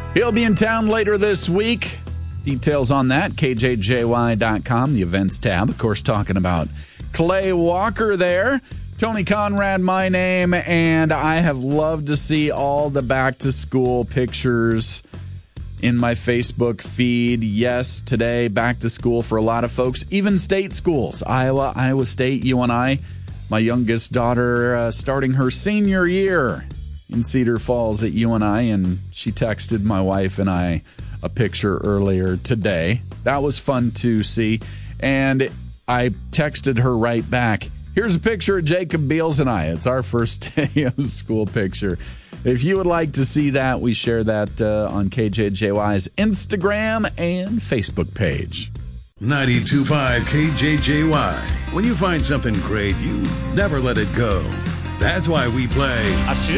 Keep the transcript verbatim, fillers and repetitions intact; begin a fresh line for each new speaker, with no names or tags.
He'll be in town later this week. Details on that, K J J Y dot com, the events tab. Of course, talking about Clay Walker there. Tony Conrad, my name, and I have loved to see all the back-to-school pictures in my Facebook feed. Yes, today, back to school for a lot of folks, even state schools. Iowa, Iowa State, U N I. My youngest daughter uh, starting her senior year in Cedar Falls at U N I, and she texted my wife and I a picture earlier today. That was fun to see. And I texted her right back, here's a picture of Jacob Beals and I. It's our first day of school picture. If you would like to see that, we share that uh, on K J J Y's Instagram and Facebook page.
ninety-two point five K J J Y. When you find something great, you never let it go. That's why we play...